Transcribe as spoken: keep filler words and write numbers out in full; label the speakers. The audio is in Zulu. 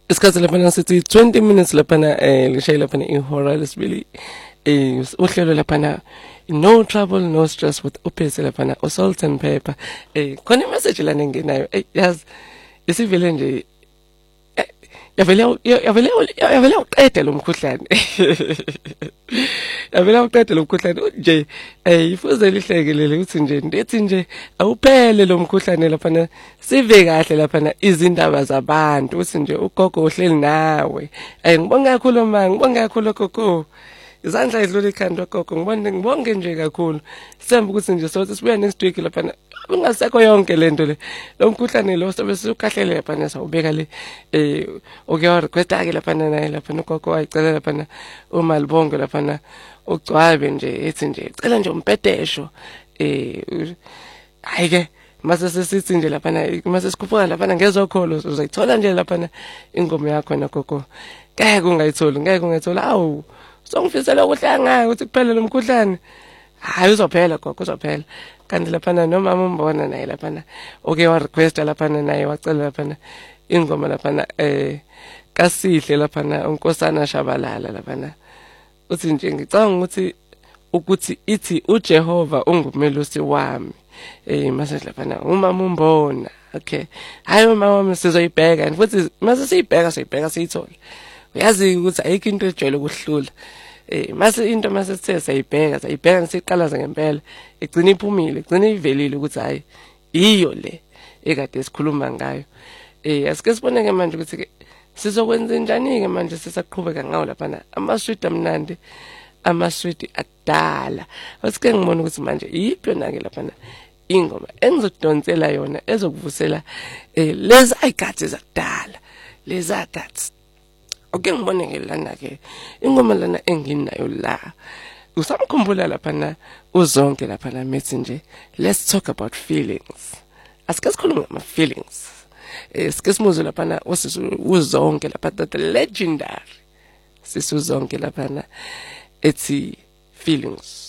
Speaker 1: isikhathi laphana sithi twenty minutes laphana eh lishaye laphana ihora lesibili eh uhlelo laphana no trouble no stress with uphese laphana salt and pepper eh khona imessage lana ngenayo eh yazi isivele nje yavela yavela yavela uqede lo mkhuhlane yavela uqede lo mkhuhlane nje eh ifuze lihlekelele ukuthi nje ndithi nje awuphele lo mkhuhlane laphana sive kahle laphana izindaba zabantu uthi nje ugogo uhleli nawe eh ngibonga kakhulu mama ngibonga kakhulu gogo izandla idlule ikhanda gogo ngibonge ngibonge nje kakhulu semba ukuthi nje sothi sibuya next week laphana ungasekho yonke lento le lo mkhuhlane lo sobe sukhahlele laphana sawubeka le eh okuya request ke laphana naye laphana gogo wayicela laphana uma libonge laphana ugcwabe nje ethi nje cela nje umpedesho eh ayike mase sesithi nje laphana mase sikhuphuka laphana ngezokholo uzayithola nje laphana ingoma yakho na gogo ngeke ungayitholi ngeke ungayithola awu songifisela ukuhla ngayo ukuthi kuphele lo mkhuhlane hayi uzophela gogo uzophela kanti laphana noma umbona naye laphana okay wa request laphana naye wacela laphana ingoma laphana eh kasihle laphana unkosana Shabalala laphana uthi nje ngicanga ukuthi ukuthi ithi uJehova ungumelusi wami eh mase laphana uma umbona okay hayi mama wami sizoyibheka futhi mase siyibheka siyibheka siyithola uyazi ukuthi ayikho into ejwayele ukuhlula eh mase into mase sithe sayibheka sayibheka siqalaza ngempela igcina iphumile igcina ivelile ukuthi hayi iyo le ekade sikhuluma ngayo eh asike siboneke manje ukuthi ke sizokwenza njani ke manje sisaqhubeka ngawo laphana amasweet amnandi amasweet akudala asike ngibona ukuthi manje iyiphi yona ke laphana ingoma engizodonsela yona ezokuvusela eh lezi ayikhathi zakudala lezi ayikhathi okay ngibone ke lana ke ingoma lana enginayo la usamkhumbula laphana uzonke laphana methi nje let's talk about feelings asike sikhuluma ngama feelings eh sike simuzo laphana uzonke laphana the legendary sisuzonke laphana ethi feelings